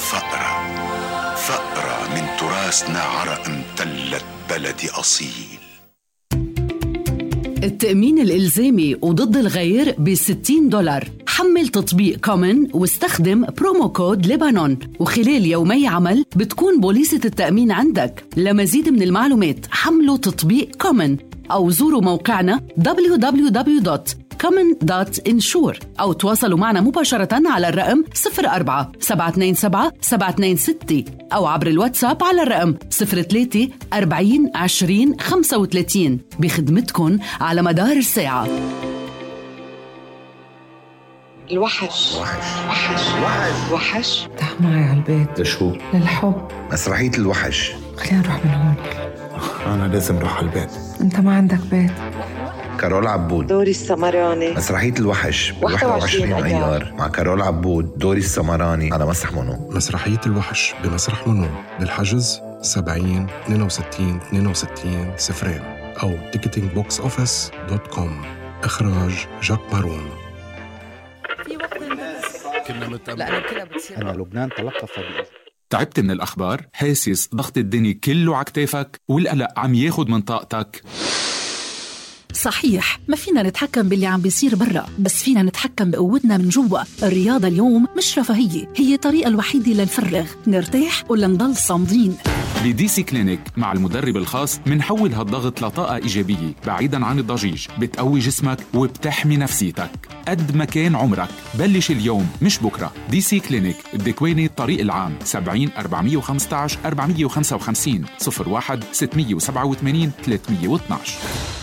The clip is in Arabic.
فقرة من تراثنا عرق امتلت بلدي أصيل. التأمين الإلزامي وضد الغير $60. حمل تطبيق كومن واستخدم برومو كود لبنان، وخلال يومي عمل بتكون بوليسة التأمين عندك. لمزيد من المعلومات حملوا تطبيق كومن أو زوروا موقعنا www.common.insure أو تواصلوا معنا مباشرة على الرقم 04-727-726 أو عبر الواتساب على الرقم 03-40-20-35 بخدمتكم على مدار الساعة. الوحش تعال معي على البيت. لشو؟ للحب. مسرحية الوحش. خلينا نروح من هون. أنا لازم أروح على البيت. أنت ما عندك بيت. كارول عبود، دوري السمراني. مسرحية الوحش 21 أيار مع كارول عبود، دوري السمراني على مسرح منو. مسرحية الوحش بمسرح منو بالحجز 70 62 62 صفرين أو ticketingboxoffice.com. إخراج جاك بارون. أنا لبنان تلقف تعبت من الأخبار؟ حاسس ضغط الدنيا كله عكتافك والقلق عم ياخد من طاقتك؟ صحيح، ما فينا نتحكم باللي عم بيصير برا، بس فينا نتحكم بقوتنا من جوا. الرياضة اليوم مش رفاهية، هي الطريقة الوحيدة لنفرغ، نرتاح ولا نضل صامدين. بدي سي كلينيك مع المدرب الخاص منحول هالضغط لطاقة إيجابية بعيداً عن الضجيج، بتقوي جسمك وبتحمي نفسيتك. قد ما كان عمرك بلش اليوم مش بكرة. دي سي كلينيك الدكويني الطريق العام 70 415 455 01 687 312.